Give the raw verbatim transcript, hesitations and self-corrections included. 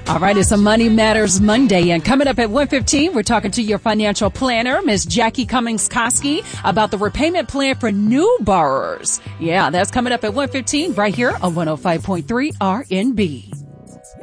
All right, it's a Money Matters Monday, and coming up at one fifteen, we're talking to your financial planner, Miss Jackie Cummings-Koski, about the repayment plan for new borrowers. Yeah, that's coming up at one fifteen right here on one oh five point three R N B.